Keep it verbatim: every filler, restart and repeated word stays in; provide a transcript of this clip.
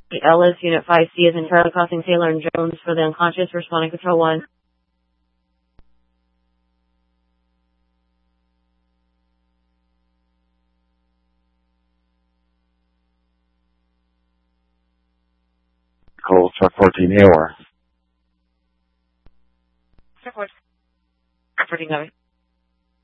Ellis, Unit five C is in Charlie crossing Taylor and Jones for the unconscious, responding Control one. Call truck fourteen, A O R. Truck fourteen, copy.